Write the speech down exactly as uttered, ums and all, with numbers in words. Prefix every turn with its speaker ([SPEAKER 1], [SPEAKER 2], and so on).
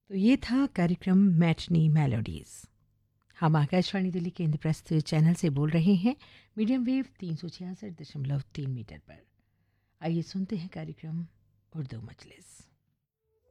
[SPEAKER 1] तो ये था कार्यक्रम मैटनी मेलोडीज़। हम आकाशवाणी दिल्ली के इंद्रप्रस्थ चैनल से बोल रहे हैं मीडियम वेव तीन सौ छियासठ दशमलव तीन मीटर पर। आइए सुनते हैं कार्यक्रम उर्दू मजलिस।